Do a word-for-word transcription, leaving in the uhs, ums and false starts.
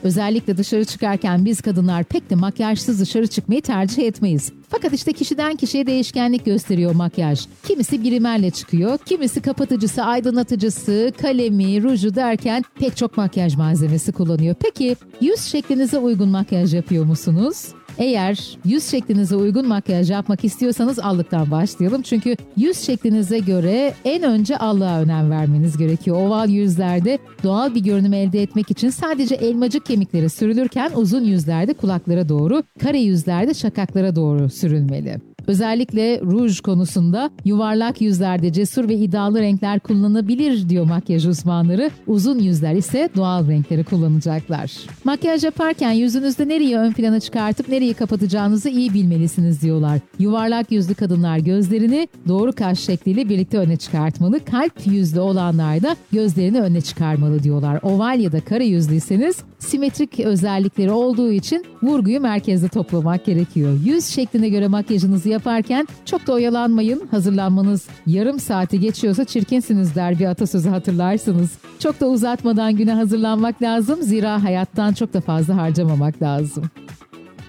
Özellikle dışarı çıkarken biz kadınlar pek de makyajsız dışarı çıkmayı tercih etmeyiz. Fakat işte kişiden kişiye değişkenlik gösteriyor makyaj. Kimisi bir rimelle çıkıyor, kimisi kapatıcısı, aydınlatıcısı, kalemi, ruju derken pek çok makyaj malzemesi kullanıyor. Peki yüz şeklinize uygun makyaj yapıyor musunuz? Eğer yüz şeklinize uygun makyaj yapmak istiyorsanız allıktan başlayalım. Çünkü yüz şeklinize göre en önce allığa önem vermeniz gerekiyor. Oval yüzlerde doğal bir görünüm elde etmek için sadece elmacık kemikleri sürülürken uzun yüzlerde kulaklara doğru, kare yüzlerde şakaklara doğru sürülmeli. Özellikle ruj konusunda yuvarlak yüzlerde cesur ve iddialı renkler kullanılabilir diyor makyaj uzmanları. Uzun yüzler ise doğal renkleri kullanacaklar. Makyaj yaparken yüzünüzde nereyi ön plana çıkartıp nereyi kapatacağınızı iyi bilmelisiniz diyorlar. Yuvarlak yüzlü kadınlar gözlerini doğru kaş şekliyle birlikte öne çıkartmalı. Kalp yüzlü olanlar da gözlerini öne çıkarmalı diyorlar. Oval ya da kare yüzlüyseniz simetrik özellikleri olduğu için vurguyu merkezde toplamak gerekiyor. Yüz şekline göre makyajınızı yaparken çok da oyalanmayın. Hazırlanmanız yarım saati geçiyorsa çirkinsiniz der bir atasözü, hatırlarsınız. Çok da uzatmadan güne hazırlanmak lazım. Zira hayattan çok da fazla harcamamak lazım.